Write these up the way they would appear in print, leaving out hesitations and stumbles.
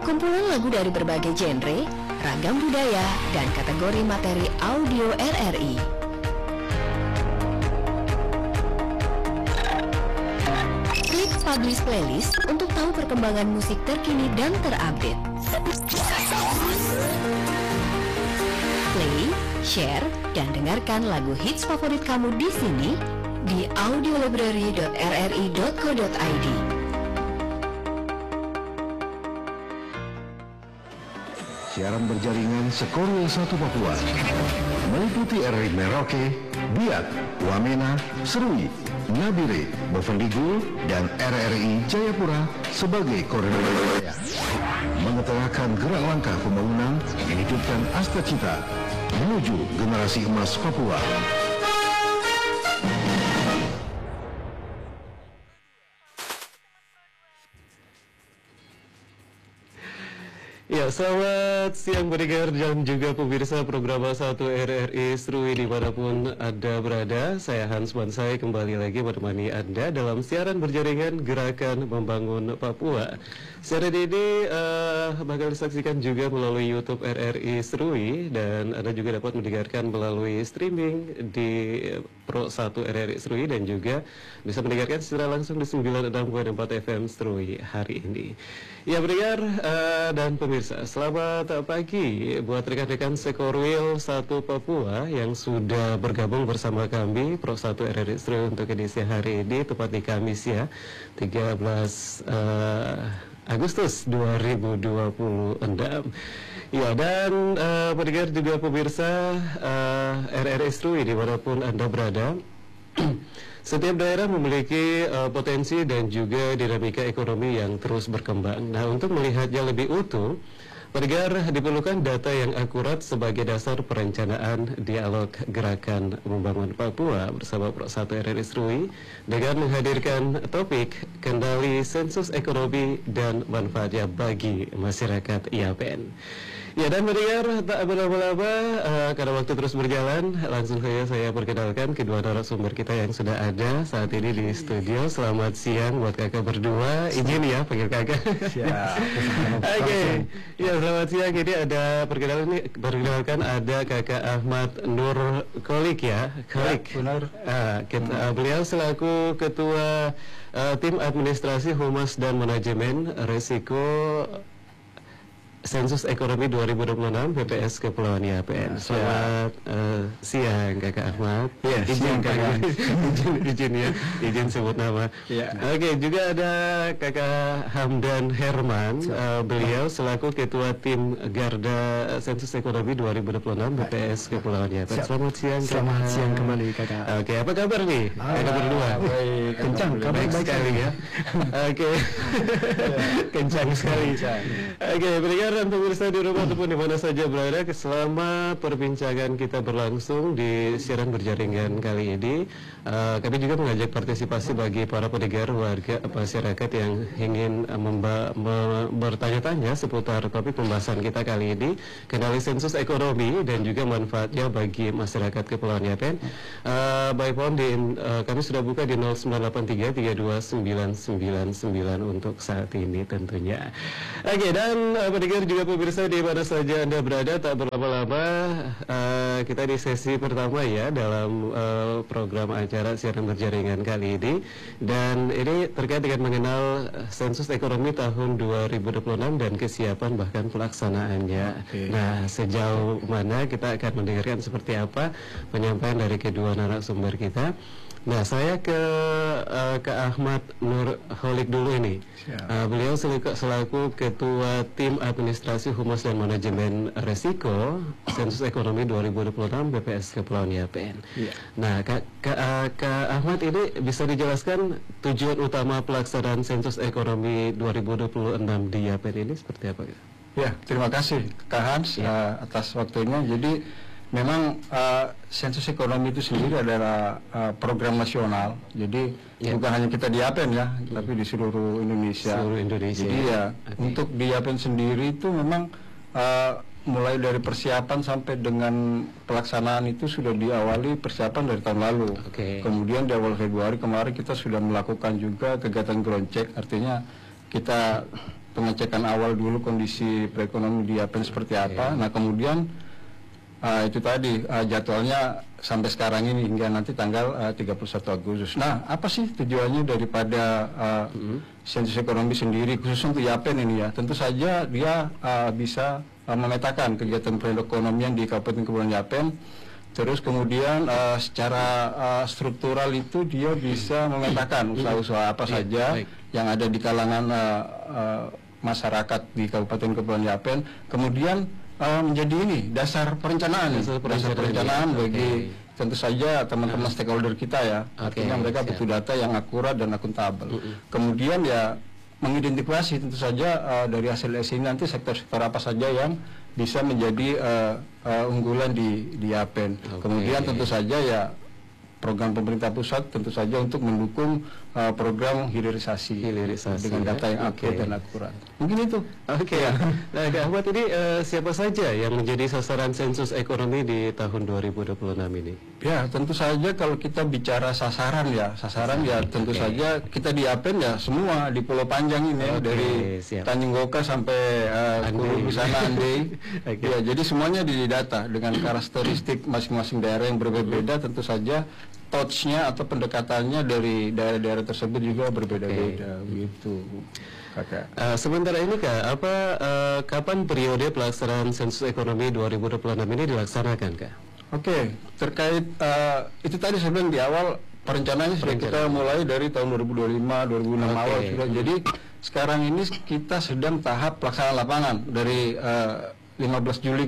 Kumpulan lagu dari berbagai genre, ragam budaya, dan kategori materi audio RRI. Klik Publish Playlist untuk tahu perkembangan musik terkini dan terupdate. Play, share, dan dengarkan lagu hits favorit kamu di sini di audiolibrary.rri.co.id. Siaran berjaringan Sekorwil 1 Papua meliputi RRI Merauke, Biak, Wamena, Serui, Nabire, Bovendigul, dan RRI Jayapura sebagai koridor wilayah. Mengetengahkan gerak langkah pembangunan menghidupkan asta cita menuju generasi emas Papua. Ya, selamat siang pendengar dan juga pemirsa program 1 RRI Serui dimanapun Anda berada. Saya Hans Mansai kembali lagi menemani Anda dalam siaran berjaringan Gerakan Membangun Papua. Siaran ini bakal disaksikan juga melalui YouTube RRI Serui, dan Anda juga dapat mendengarkan melalui streaming di Pro 1 RRI Serui, dan juga bisa mendengarkan secara langsung di 96.4 FM Serui hari ini. Ya pendengar dan pemirsa, selamat pagi buat rekan-rekan Sekorwil 1 Papua yang sudah bergabung bersama kami Pro 1 RRI Serui untuk edisi hari ini, tepat di Kamis ya, 13 Agustus 2026. Ya, dan pendengar juga pemirsa RRI Serui dimanapun Anda berada. Setiap daerah memiliki potensi dan juga dinamika ekonomi yang terus berkembang. Nah, untuk melihatnya lebih utuh, pendengar, diperlukan data yang akurat sebagai dasar perencanaan dialog Gerakan Membangun Papua bersama Pro 1 RRI Serui dengan menghadirkan topik kendali sensus ekonomi dan manfaatnya bagi masyarakat IAPN. Ya, dan pendengar, tak berlama-lama karena waktu terus berjalan, langsung saja saya perkenalkan kedua narasumber kita yang sudah ada saat ini di studio. Selamat siang buat kakak berdua. Izin ya panggil kakak. Siap. Oke. Ya, selamat siang. Ini ada perkenalkan ada kakak Ahmad Nur Kholik ya. Kholik. Ya, benar. Beliau selaku ketua tim administrasi humas dan manajemen risiko Sensus Ekonomi 2026 BPS Kepulauan IAPN. Selamat siang Kakak Ahmad. Ya, izin siang, Kakak. izin sebut nama. Ya. Oke, juga ada Kakak Hamdan Herman. Beliau selaku Ketua Tim Garda Sensus Ekonomi 2026 BPS Kepulauan IAPN. Selamat siang. Selamat siang kembali Kakak. Oke, apa kabar nih? Kakak berdua. Baik, kencang, baik sekali ya. Oke. Kencang sekali. Oke, pendengar dan pemirsa di rumah ataupun di mana saja berada, selama perbincangan kita berlangsung di siaran berjaringan kali ini, kami juga mengajak partisipasi bagi para pendengar warga masyarakat yang ingin bertanya-tanya seputar topik pembahasan kita kali ini, kendali sensus ekonomi dan juga manfaatnya bagi masyarakat Kepulauan IAPN. By phone kami sudah buka di 0983329999 untuk saat ini tentunya. Oke, dan pendengar juga pemirsa di mana saja Anda berada, tak berlama-lama kita di sesi pertama ya dalam program acara siaran berjaringan kali ini, dan ini terkait dengan mengenal sensus ekonomi tahun 2026 dan kesiapan bahkan pelaksanaannya. Okay. Nah, sejauh mana kita akan mendengarkan seperti apa penyampaian dari kedua narasumber kita. Nah, saya ke Ahmad Nur Kholik dulu ini. Beliau selaku Ketua Tim Administrasi Humas dan Manajemen Resiko Sensus Ekonomi 2026 BPS Kepulauan IAPN. Yeah. Nah, Kak Ahmad, ini bisa dijelaskan tujuan utama pelaksanaan Sensus Ekonomi 2026 di IAPN ini seperti apa? Ya, terima kasih Kak Hans atas waktunya. Jadi memang sensus ekonomi itu sendiri adalah program nasional. Jadi bukan hanya kita di IAPN ya, tapi di seluruh Indonesia. Jadi ya untuk di IAPN sendiri itu memang mulai dari persiapan sampai dengan pelaksanaan itu sudah diawali persiapan dari tahun lalu. Kemudian di awal Februari kemarin kita sudah melakukan juga kegiatan ground check, artinya kita pengecekan awal dulu kondisi perekonomian di Yapen seperti apa. Nah kemudian itu tadi jadwalnya sampai sekarang ini hingga nanti tanggal 31 Agustus. Nah apa sih tujuannya daripada sensus ekonomi sendiri khusus untuk Yapen ini ya? Tentu saja dia bisa memetakan kegiatan perekonomian di Kabupaten Kepulauan Yapen. Terus kemudian secara struktural itu dia bisa memetakan usaha-usaha apa saja yang ada di kalangan masyarakat di Kabupaten Kepulauan Yapen. Kemudian menjadi ini dasar perencanaan, bagi tentu saja teman-teman stakeholder kita ya. Artinya mereka butuh data yang akurat dan akuntabel. Kemudian ya mengidentifikasi tentu saja dari hasil ini nanti sektor-sektor apa saja yang bisa menjadi unggulan di Yapen. Kemudian tentu saja ya program pemerintah pusat tentu saja untuk mendukung program hilirisasi dengan data yang akurat. Mungkin itu. Nah, Kak Ahmad ini siapa saja yang menjadi sasaran sensus ekonomi di tahun 2026 ini? Ya, tentu saja kalau kita bicara sasaran ya tentu saja kita di Yapen ya semua di Pulau Panjang ini ya, dari Tanjung Goka sampai Kuru sana Andei. Ya, jadi semuanya didata dengan karakteristik masing-masing daerah yang berbeda. Tentu saja touch-nya atau pendekatannya dari daerah-daerah tersebut juga berbeda-beda gitu. Kakak. Sementara ini Kak, kapan periode pelaksanaan sensus ekonomi 2026 ini dilaksanakan Kak? Terkait itu tadi saya bilang di awal perencanaannya sudah kita mulai dari tahun 2025, 2026 awal sudah. Jadi sekarang ini kita sedang tahap pelaksanaan lapangan dari 15 Juni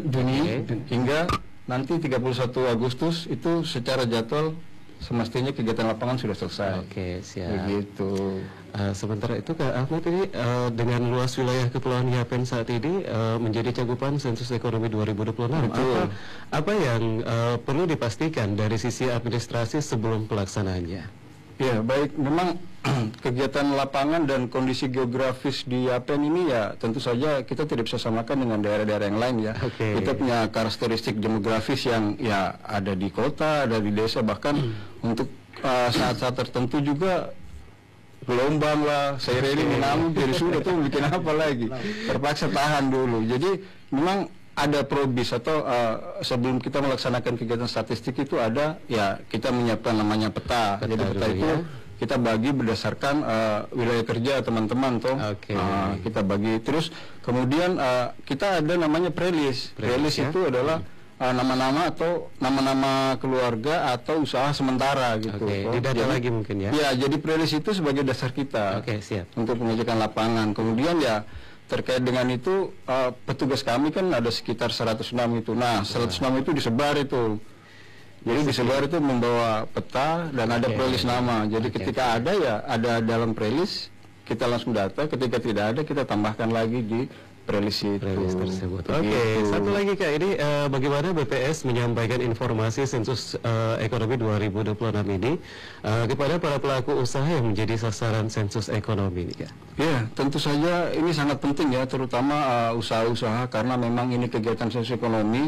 hingga nanti 31 Agustus itu secara jadwal semestinya kegiatan lapangan sudah selesai. Siap. Begitu. Sementara itu Kak Ahmad ini dengan luas wilayah Kepulauan Yapen saat ini menjadi cakupan sensus ekonomi 2026. Apa yang perlu dipastikan dari sisi administrasi sebelum pelaksanaannya? Ya baik, memang kegiatan lapangan dan kondisi geografis di Yapen ini ya tentu saja kita tidak bisa samakan dengan daerah-daerah yang lain ya. Kita punya karakteristik demografis yang ya ada di kota, ada di desa, bahkan untuk saat-saat tertentu juga gelombang lah, saya ini mengamuk jadi sudah tuh bikin apa lagi, terpaksa tahan dulu. Jadi memang ada probis atau sebelum kita melaksanakan kegiatan statistik itu ada ya kita menyiapkan namanya peta. Jadi peta itu kita bagi berdasarkan wilayah kerja teman-teman toh. Kita bagi terus kemudian kita ada namanya prelis. Prelis itu adalah nama-nama atau nama-nama keluarga atau usaha sementara gitu. Didata lagi mungkin ya. Ya, jadi prelis itu sebagai dasar kita. Siap. Untuk pengecekan lapangan. Kemudian ya terkait dengan itu petugas kami kan ada sekitar 106 itu. Nah, 106 itu disebar itu. Jadi disebar itu membawa peta dan ada prelis nama. Jadi ketika ada ya ada dalam prelis kita langsung data, ketika tidak ada kita tambahkan lagi di prelis tersebut. Satu lagi Kak, ini bagaimana BPS menyampaikan informasi sensus ekonomi 2026 ini kepada para pelaku usaha yang menjadi sasaran sensus ekonomi ini Kak? Ya, tentu saja ini sangat penting ya, terutama usaha-usaha karena memang ini kegiatan sensus ekonomi.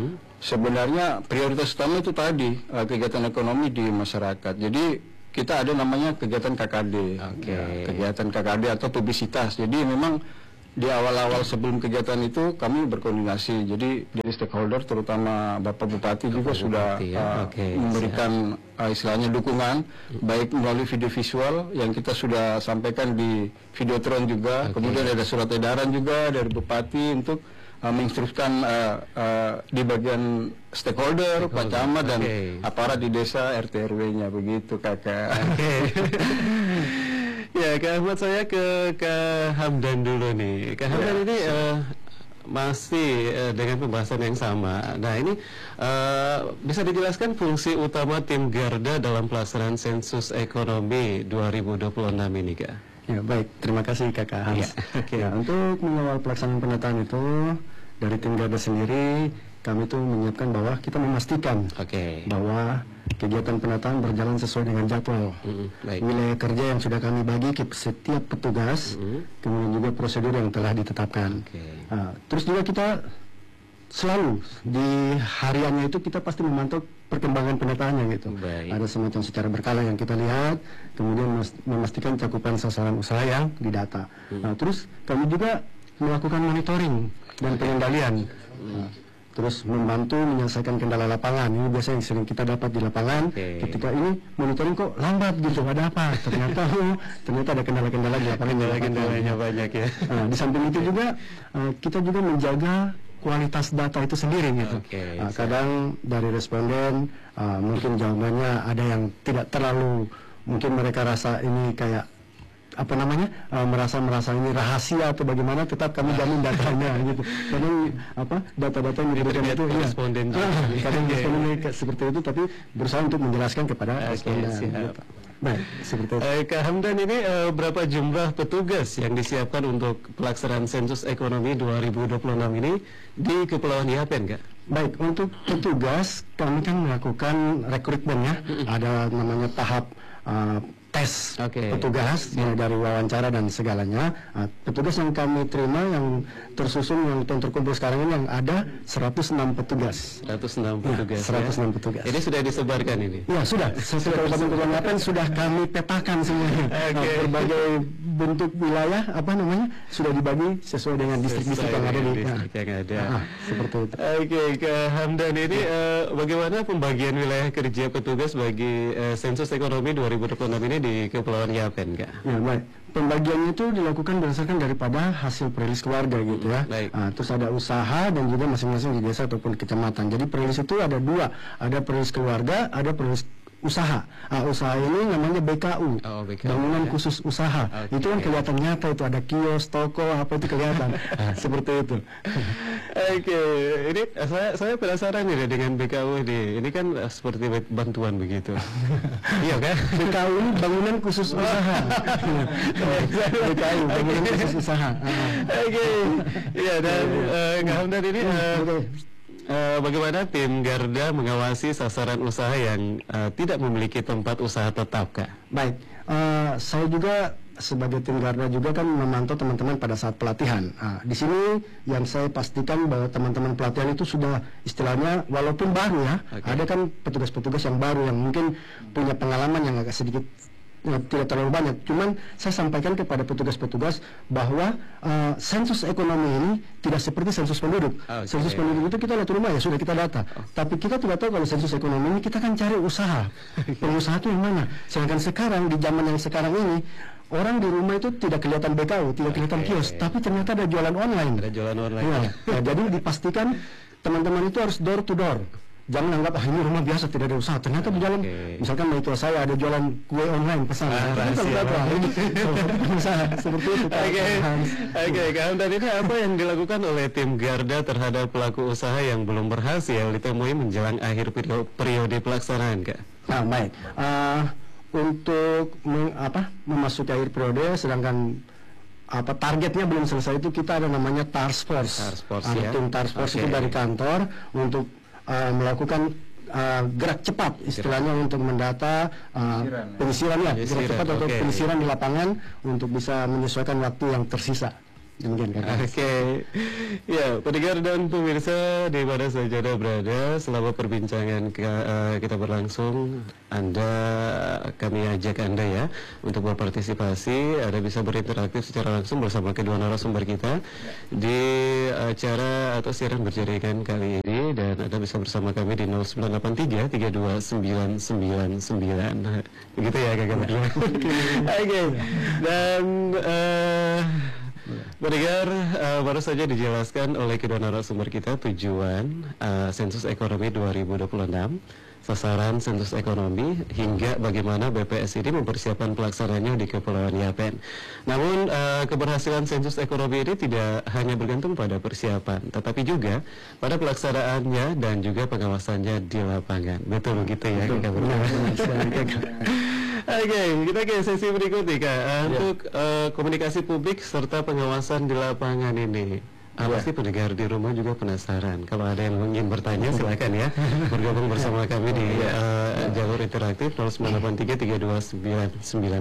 Sebenarnya prioritas utama itu tadi kegiatan ekonomi di masyarakat. Jadi kita ada namanya kegiatan KKD, kegiatan KKD atau publisitas. Jadi memang di awal-awal sebelum kegiatan itu kami berkoordinasi, jadi dari stakeholder terutama Bapak Bupati juga sudah memberikan istilahnya dukungan, baik melalui video visual yang kita sudah sampaikan di Videotron juga, kemudian ada surat edaran juga dari Bupati untuk menginstruksikan di bagian stakeholder, Pak Camat dan aparat di desa RT RW-nya, begitu Kakak. Ya, Kak Ahmad, saya ke Kak Hamdan dulu nih. Kak Hamdan ini masih dengan pembahasan yang sama. Nah, ini bisa dijelaskan fungsi utama tim Garda dalam pelaksanaan sensus ekonomi 2026 ini, Kak? Ya, baik. Terima kasih, Kakak Hans. Ya, untuk mengawal pelaksanaan penataan itu, dari tim Garda sendiri, kami itu menyiapkan bahwa kita memastikan bahwa kegiatan penataan berjalan sesuai dengan jadwal. Wilayah kerja yang sudah kami bagi ke setiap petugas, kemudian juga prosedur yang telah ditetapkan. Terus juga kita selalu di hariannya itu kita pasti memantau perkembangan pendataannya gitu. Ada semacam secara berkala yang kita lihat, kemudian memastikan cakupan sasaran usaha yang didata. Nah, terus kami juga melakukan monitoring dan pengendalian. Terus membantu menyelesaikan kendala lapangan. Ini biasanya yang sering kita dapat di lapangan. Ketika ini monitoring kok lambat gitu, ada apa? Ternyata ada kendala-kendala di lapangan. Kendalanya banyak ya. Nah, di samping itu juga kita juga menjaga kualitas data itu sendiri gitu. Kadang dari responden mungkin jawabannya ada yang tidak terlalu, mungkin mereka rasa ini kayak merasa ini rahasia atau bagaimana, tetap kami jamin datanya gitu. Karena data-data yang diberikan itu responden kadang responden seperti itu, tapi berusaha untuk menjelaskan kepada responden gitu. Baik, seperti itu. Kak Hamdan, ini berapa jumlah petugas yang disiapkan untuk pelaksanaan sensus ekonomi 2026 ini di Kepulauan Yapen, Kak? Baik, untuk petugas kami kan melakukan rekrutmen ya. Ada namanya tahap tes petugas, mulai dari wawancara dan segalanya. Petugas yang kami terima yang tersusun yang terkumpul sekarang ini yang ada 106 petugas. 106 petugas. Ya, 106 petugas. Ini sudah disebarkan ini? Ya sudah. Sesuai Kabupaten Kepulauan Yapen sudah kami petakan semuanya. Berbagai bentuk wilayah sudah dibagi sesuai dengan distrik-distrik yang ada di. Seperti itu. Kak Hamdan, ini bagaimana pembagian wilayah kerja petugas bagi sensus ekonomi 2026 ini di Kepulauan Yapen, Kak? Ya, baik. Pembagiannya itu dilakukan berdasarkan daripada hasil perilis keluarga gitu ya. Terus ada usaha dan juga masing-masing di desa ataupun kecamatan. Jadi perilis itu ada dua, ada perilis keluarga, ada perilis usaha. Usaha ini namanya BKU, bangunan khusus usaha. Itu kan kelihatan nyata, itu ada kios, toko, apa itu kelihatan. Seperti itu. Ini saya penasaran nih dengan BKU ini. Ini kan seperti bantuan begitu. Iya kan? BKU ini bangunan khusus usaha. BKU bangunan khusus usaha. Iya, dan Kak Hamdan ini bagaimana tim Garda mengawasi sasaran usaha yang tidak memiliki tempat usaha tetap, Kak? Baik, saya juga sebagai tim Garda juga kan memantau teman-teman pada saat pelatihan. Di sini yang saya pastikan bahwa teman-teman pelatihan itu sudah istilahnya walaupun baru ya, ada kan petugas-petugas yang baru yang mungkin punya pengalaman yang agak sedikit tidak terlalu banyak. Cuman saya sampaikan kepada petugas-petugas bahwa sensus ekonomi ini tidak seperti sensus penduduk. Sensus penduduk itu kita lihat rumah ya sudah kita data. Tapi kita tidak tahu kalau sensus ekonomi ini kita kan cari usaha. Pengusaha itu yang mana? Sedangkan sekarang di zaman yang sekarang ini orang di rumah itu tidak kelihatan BKU, tidak kelihatan kios, tapi ternyata ada jualan online. Ada jualan online. Ya, jadi dipastikan teman-teman itu harus door to door. Jangan anggap ini rumah biasa tidak ada usaha. Ternyata di dalam, misalkan mertua saya ada jualan kue online pesan. Seperti itu. Kak Hamdan, ini apa yang dilakukan oleh tim Garda terhadap pelaku usaha yang belum berhasil ditemui menjelang akhir periode pelaksanaan, Kak? Nah, baik. Untuk memasuki akhir periode, sedangkan targetnya belum selesai itu kita ada namanya task force. Tim task force itu dari kantor untuk melakukan gerak cepat istilahnya untuk mendata penyisiran gerak cepat atau penyisiran di lapangan untuk bisa menyesuaikan waktu yang tersisa. Ya, pendengar dan pemirsa di mana saja Anda berada, selama perbincangan kita berlangsung, kami ajak Anda ya untuk berpartisipasi. Anda bisa berinteraksi secara langsung bersama kedua narasumber kita di acara atau siaran berjaringan kali ini, dan Anda bisa bersama kami di 0983 32999. Begitu ya Kakak berdua. Dan pendengar, baru saja dijelaskan oleh kedua narasumber kita tujuan sensus ekonomi 2026, sasaran sensus ekonomi, hingga bagaimana BPS ini mempersiapkan pelaksananya di Kepulauan Yapen. Namun keberhasilan sensus ekonomi ini tidak hanya bergantung pada persiapan, tetapi juga pada pelaksanaannya dan juga pengawasannya di lapangan. Betul begitu ya? Kita ke sesi berikutnya, Kak. Untuk komunikasi publik serta pengawasan di lapangan ini, pasti pendengar di rumah juga penasaran. Kalau ada yang ingin bertanya, silakan ya bergabung bersama kami di jalur interaktif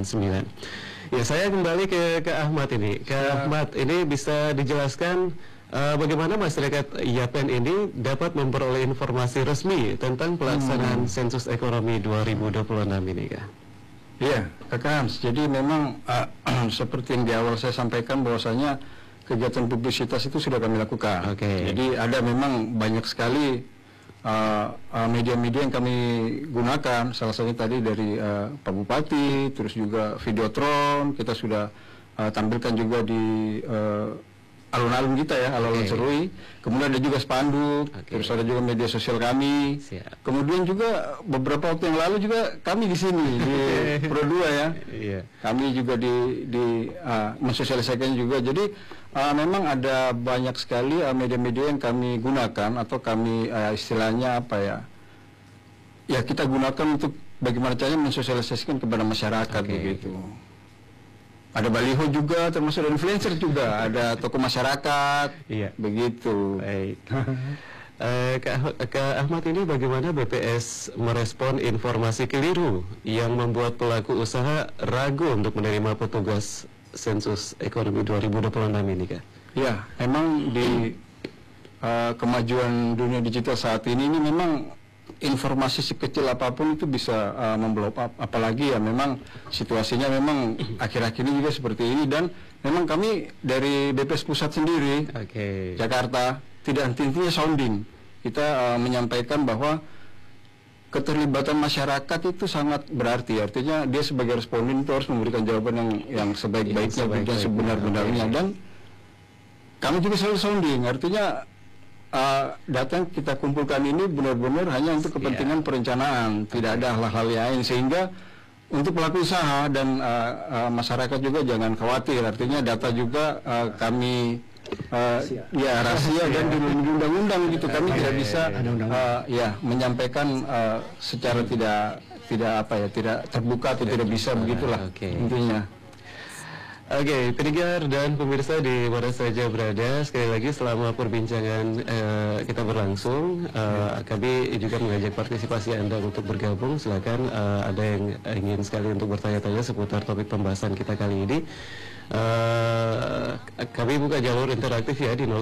0983 32999. Ya, saya kembali ke Ahmad ini. Kak Ahmad, ini bisa dijelaskan bagaimana masyarakat Yapen ini dapat memperoleh informasi resmi tentang pelaksanaan sensus ekonomi 2026 ini, Kak? Iya, Kakak Hans. Jadi memang seperti yang di awal saya sampaikan bahwasanya kegiatan publisitas itu sudah kami lakukan. Jadi ada memang banyak sekali media-media yang kami gunakan. Salah satunya tadi dari Pak Bupati, terus juga Videotron kita sudah tampilkan juga di alun-alun kita ya, alun-alun Serui. Kemudian ada juga spanduk, terus ada juga media sosial kami. Kemudian juga beberapa waktu yang lalu juga kami di sini di Pro 2 ya. Kami juga di mensosialisasikan juga. Jadi memang ada banyak sekali media-media yang kami gunakan atau kami istilahnya apa ya? Ya kita gunakan untuk bagaimana caranya mensosialisasikan kepada masyarakat begitu. Ada baliho juga, termasuk ada influencer juga, ada tokoh masyarakat, begitu. Baik. Kak Ahmad, ini bagaimana BPS merespon informasi keliru yang membuat pelaku usaha ragu untuk menerima petugas sensus ekonomi 2026 ini, Kak? Ya, memang di kemajuan dunia digital saat ini memang informasi sekecil apapun itu bisa memblow up, apalagi ya memang situasinya memang akhir-akhir ini juga seperti ini. Dan memang kami dari BPS Pusat sendiri Jakarta tidak henti-hentinya sounding. Kita menyampaikan bahwa keterlibatan masyarakat itu sangat berarti, artinya dia sebagai responden itu harus memberikan jawaban yang sebaik-baiknya dan sebenar-benarnya. Dan kami juga selalu sounding, artinya data yang kita kumpulkan ini benar-benar hanya untuk kepentingan perencanaan, tidak ada hal-hal lain, sehingga untuk pelaku usaha dan masyarakat juga jangan khawatir, artinya data juga kami rahasia dan di undang-undang gitu, kami tidak bisa menyampaikan secara tidak terbuka atau tidak bisa, begitulah intinya. Pendengar dan pemirsa di mana saja berada, sekali lagi selama perbincangan kita berlangsung, kami juga mengajak partisipasi Anda untuk bergabung. Silakan, ada yang ingin sekali untuk bertanya-tanya seputar topik pembahasan kita kali ini. Kami buka jalur interaktif ya di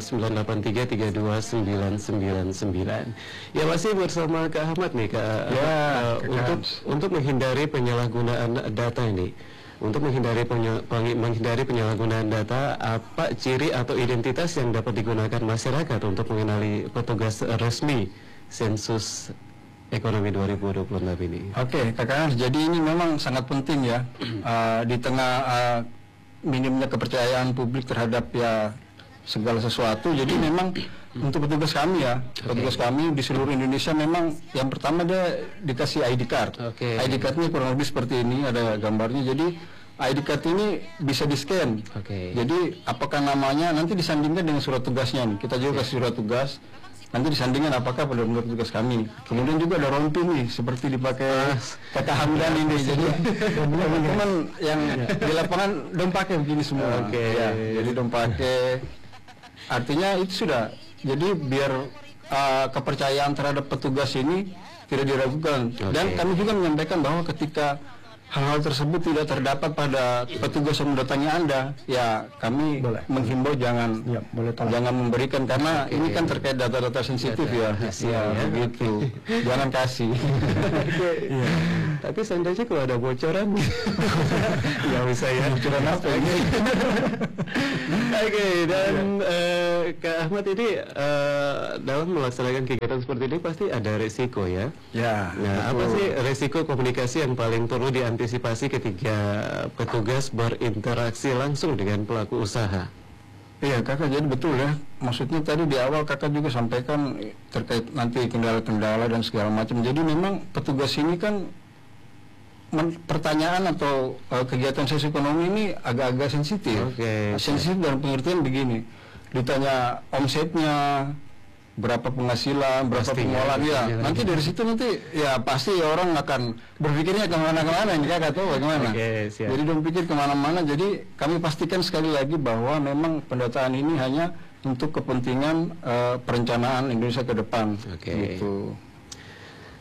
0983329999. Ya, masih bersama Kak Ahmad nih, Kak. Untuk menghindari penyalahgunaan data ini. Untuk menghindari penyalahgunaan data, apa ciri atau identitas yang dapat digunakan masyarakat untuk mengenali petugas resmi sensus ekonomi 2026 ini? Kakak, jadi ini memang sangat penting ya, di tengah minimnya kepercayaan publik terhadap segala sesuatu. Jadi memang untuk petugas kami petugas kami di seluruh Indonesia memang yang pertama dia dikasih ID card. ID cardnya kurang lebih seperti ini, ada gambarnya. Jadi ID card ini bisa di-scan. Jadi apakah namanya nanti disandingkan dengan surat tugasnya nih. Kita juga kasih surat tugas, nanti disandingkan apakah benar-benar tugas kami. Kemudian juga ada rompi nih, seperti dipakai Kakak Hamdan ini. Jadi teman-teman yang di lapangan dong pakai begini semua. Jadi dong pakai. Artinya itu sudah. Jadi biar kepercayaan terhadap petugas ini tidak diragukan. Dan kami juga menyampaikan bahwa ketika hal-hal tersebut tidak terdapat pada petugas yang mendatangi Anda, ya kami menghimbau jangan memberikan, karena ini kan terkait data-data sensitif begitu. Jangan kasih. Tapi seandainya kalau ada bocoran, ya bisa ya. Bocoran apa ini? Dan Kak Ahmad ini dalam melaksanakan kegiatan seperti ini pasti ada resiko ya. Nah, apa sih resiko komunikasi yang paling perlu diantisipasi ketika petugas berinteraksi langsung dengan pelaku usaha? Iya Kakak, jadi betul ya. Maksudnya tadi di awal Kakak juga sampaikan terkait nanti kendala-kendala dan segala macam. Jadi memang petugas ini kan pertanyaan atau kegiatan sosial ekonomi ini agak-agak sensitif. Sensitif dalam pengertian begini, ditanya omsetnya, berapa penghasilan, berapa pengeluaran, nanti dari situ nanti ya pasti orang akan berpikirnya kemana-kemana, ini Kakak tahu bagaimana. Jadi dong pikir kemana-mana. Jadi kami pastikan sekali lagi bahwa memang pendataan ini hanya untuk kepentingan perencanaan Indonesia ke depan. Gitu.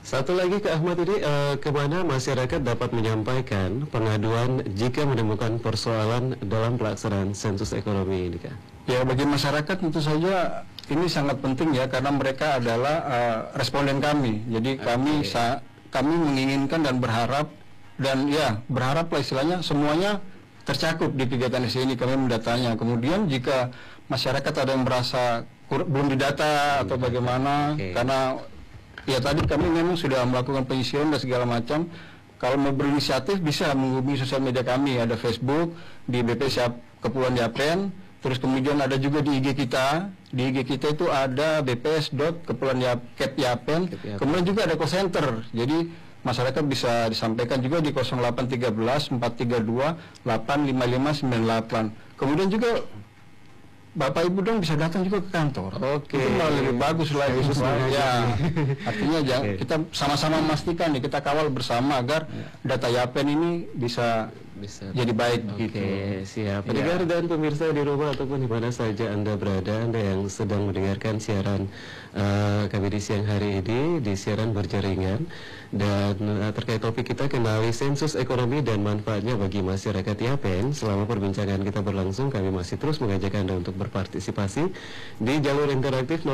Satu lagi ke Ahmad ini, kemana masyarakat dapat menyampaikan pengaduan jika menemukan persoalan dalam pelaksanaan sensus ekonomi ini, Kak? Ya, bagi masyarakat tentu saja ini sangat penting ya, karena mereka adalah responden kami. Jadi kami menginginkan dan berharap, dan ya berharaplah istilahnya semuanya tercakup di kegiatan ini. Kami mendatanya. Kemudian jika masyarakat ada yang merasa belum didata atau bagaimana, karena ya tadi kami memang sudah melakukan penyisiran dan segala macam. Kalau mau berinisiatif bisa menghubungi sosial media kami, ada Facebook di BP Kepulauan Yapen, terus kemudian ada juga di IG kita. Di IG kita itu ada bps.kepulauan-yapen. Kemudian juga ada call center. Jadi masyarakat bisa disampaikan juga di 0813 432 85598. Kemudian juga Bapak Ibu dong bisa datang juga ke kantor. Itu malah lebih bagus lagi. Ya, artinya kita sama-sama memastikan nih, kita kawal bersama agar data Yapen ini bisa jadi baik begitu. Siap. Pendengar dan pemirsa di rumah ataupun di mana saja Anda berada, Anda yang sedang mendengarkan siaran kami di siang hari ini, di siaran berjaringan, dan terkait topik kita kenali sensus ekonomi dan manfaatnya bagi masyarakat Yapen. Selama perbincangan kita berlangsung, kami masih terus mengajak Anda untuk berpartisipasi di jalur interaktif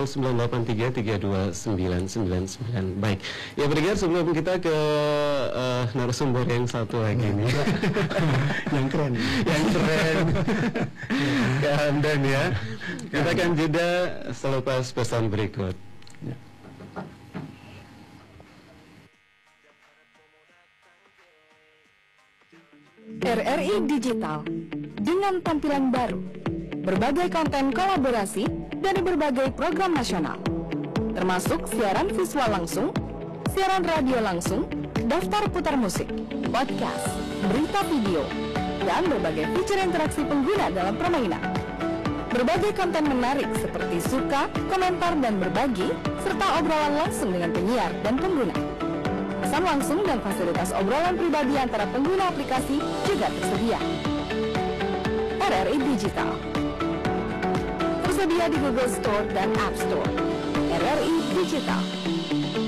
0983329999. Baik, ya pendengar, sebelum kita ke narasumber yang satu lagi nih yang keren dan ya, kita akan jeda selepas pesan berikut. RRI Digital dengan tampilan baru, berbagai konten kolaborasi dari berbagai program nasional, termasuk siaran visual langsung, siaran radio langsung, daftar putar musik, podcast, berita video, dan berbagai fitur interaksi pengguna dalam permainan. Berbagai konten menarik seperti suka, komentar, dan berbagi, serta obrolan langsung dengan penyiar dan pengguna. Pesan langsung dan fasilitas obrolan pribadi antara pengguna aplikasi juga tersedia. RRI Digital tersedia di Google Store dan App Store. RRI Digital.